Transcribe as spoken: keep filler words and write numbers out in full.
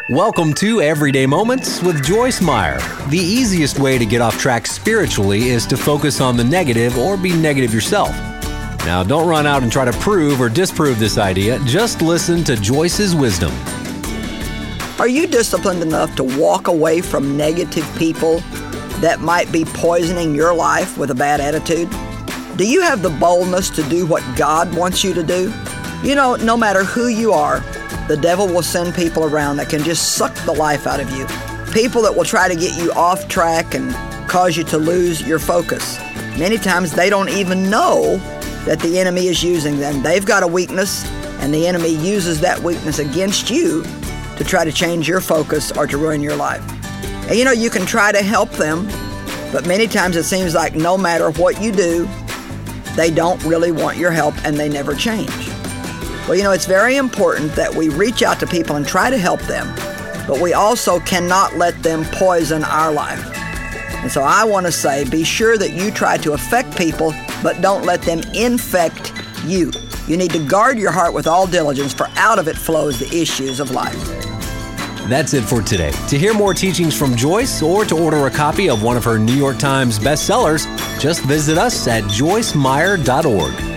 Welcome to Everyday Moments with Joyce Meyer. The easiest way to get off track spiritually is to focus on the negative or be negative yourself. Now, don't run out and try to prove or disprove this idea. Just listen to Joyce's wisdom. Are you disciplined enough to walk away from negative people that might be poisoning your life with a bad attitude? Do you have the boldness to do what God wants you to do? You know, no matter who you are, the devil will send people around that can just suck the life out of you. People that will try to get you off track and cause you to lose your focus. Many times they don't even know that the enemy is using them. They've got a weakness, and the enemy uses that weakness against you to try to change your focus or to ruin your life. And you know, you can try to help them, but many times it seems like no matter what you do, they don't really want your help and they never change. Well, you know, it's very important that we reach out to people and try to help them, but we also cannot let them poison our life. And so I want to say, be sure that you try to affect people, but don't let them infect you. You need to guard your heart with all diligence, for out of it flows the issues of life. That's it for today. To hear more teachings from Joyce or to order a copy of one of her New York Times bestsellers, just visit us at joyce meyer dot org.